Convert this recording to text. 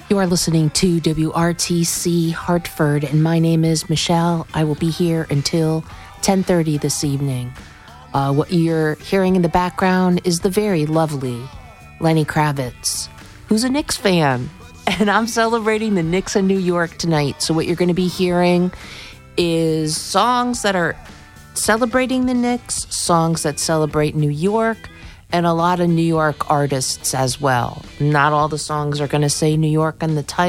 You are listening to WRTC Hartford, and my name is Michelle. I will be here until 10:30 this evening. What you're hearing in the background is the very lovely Lenny Kravitz, who's a Knicks fan, and I'm celebrating the Knicks in New York tonight. So what you're going to be hearing is songs that are celebrating the Knicks, songs that celebrate New York, and a lot of New York artists as well. Not all the songs are going to say New York in the title.